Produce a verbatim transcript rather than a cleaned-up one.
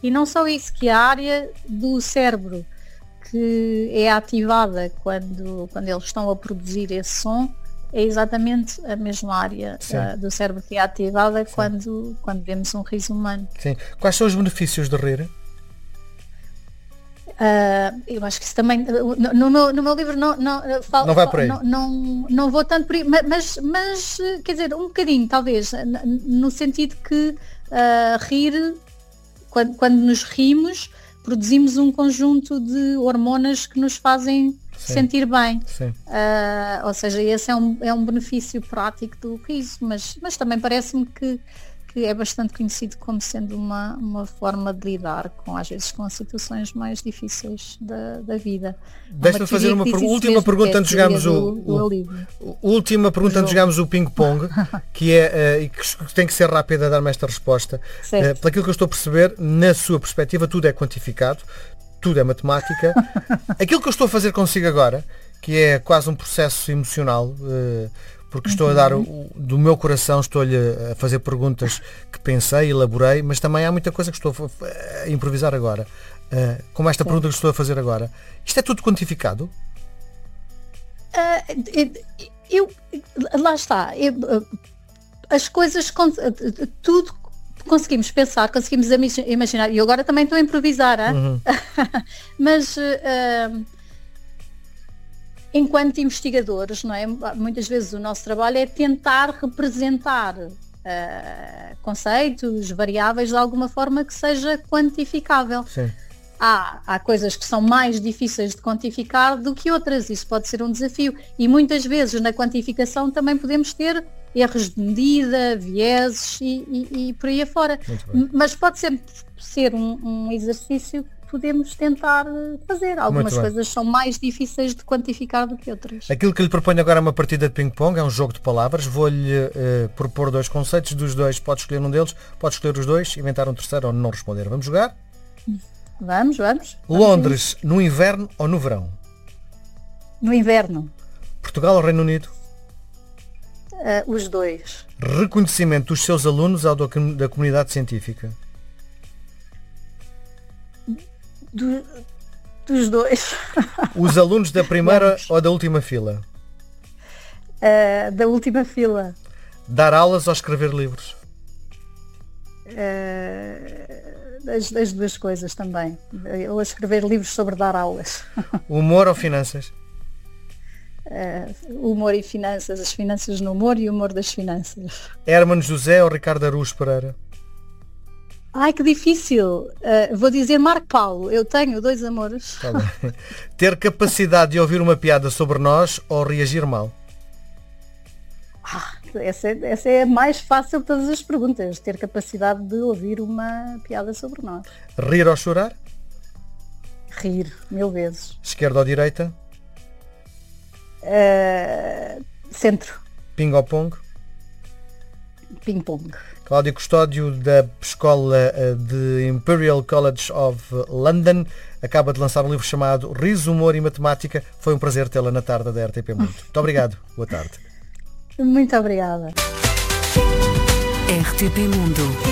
E não só isso, que a área do cérebro que é ativada quando, quando eles estão a produzir esse som é exatamente a mesma área uh, do cérebro que é ativada quando, quando vemos um riso humano. Sim. Quais são os benefícios de rir? Uh, eu acho que isso também no, no, meu, no meu livro não, não, falo, não vai por aí. Não, não, não vou tanto por aí, mas, mas quer dizer, um bocadinho talvez, no sentido que uh, rir, quando, quando nos rimos, produzimos um conjunto de hormonas que nos fazem Sim. sentir bem. Sim. Uh, ou seja, esse é um, é um benefício prático do riso, mas, mas também parece-me que, que é bastante conhecido como sendo uma, uma forma de lidar com, às vezes, com situações mais difíceis da, da vida. Deixa-me fazer uma per- última pergunta antes de chegarmos o, o, o última pergunta antes de chegarmos o ping-pong, que é uh, que tem que ser rápida a dar-me esta resposta. Uh, pelo aquilo que eu estou a perceber, na sua perspectiva, tudo é quantificado, tudo é matemática. Aquilo que eu estou a fazer consigo agora, que é quase um processo emocional, uh, porque estou a dar o, do meu coração, estou-lhe a fazer perguntas que pensei, elaborei, mas também há muita coisa que estou a, a improvisar agora. Uh, como esta Sim. pergunta que estou a fazer agora. Isto é tudo quantificado? Uh, eu, lá está. Eu, as coisas, tudo conseguimos pensar, conseguimos imaginar. E agora também estou a improvisar, uhum. mas... Uh, enquanto investigadores, não é? Muitas vezes o nosso trabalho é tentar representar uh, conceitos, variáveis de alguma forma que seja quantificável. Sim. Há, há coisas que são mais difíceis de quantificar do que outras, isso pode ser um desafio. E muitas vezes na quantificação também podemos ter erros de medida, vieses e, e, e por aí afora. Mas pode sempre ser um, um exercício podemos tentar fazer. Algumas coisas são mais difíceis de quantificar do que outras. Aquilo que lhe proponho agora é uma partida de ping-pong, é um jogo de palavras. Vou-lhe uh, propor dois conceitos, dos dois pode escolher um deles, pode escolher os dois, inventar um terceiro ou não responder. Vamos jogar? Vamos, vamos. Londres, vamos. No inverno ou no verão? No inverno. Portugal ou Reino Unido? Uh, os dois. Reconhecimento dos seus alunos ou da comunidade científica? Do, dos dois. Os alunos da primeira Vamos. Ou da última fila? Uh, da última fila. Dar aulas ou escrever livros? Uh, as, as duas coisas também. Ou escrever livros sobre dar aulas. Humor ou finanças? Uh, humor e finanças. As finanças no humor e o humor das finanças. Hermano José ou Ricardo Araújo Pereira? Ai, que difícil. Uh, vou dizer Marco Paulo. Eu tenho dois amores. Tá bem. Ter capacidade de ouvir uma piada sobre nós ou reagir mal? Ah, essa, é, essa é a mais fácil de todas as perguntas. Ter capacidade de ouvir uma piada sobre nós. Rir ou chorar? Rir, mil vezes. Esquerda ou direita? Uh, centro. Ping ou pong? Ping-pong. Cláudio Custódio, da Escola de Imperial College of London, acaba de lançar um livro chamado Riso, Humor e Matemática. Foi um prazer tê-la na tarde da R T P Mundo. Muito obrigado. Boa tarde. Muito obrigada. R T P Mundo.